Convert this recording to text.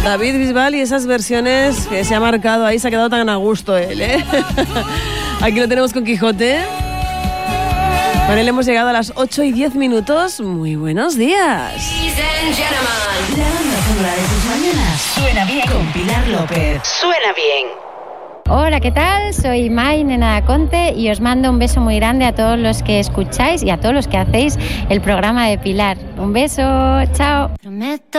David Bisbal y esas versiones que se ha marcado ahí, se ha quedado tan a gusto él, ¿eh? Aquí lo tenemos con Quijote. Con él hemos llegado a las 8:10. Muy buenos días. La banda sonora de tus mañanas suena bien con Pilar López. Suena bien. Hola, ¿qué tal? Soy Mai, nena Conte, y os mando un beso muy grande a todos los que escucháis y a todos los que hacéis el programa de Pilar. Un beso, chao.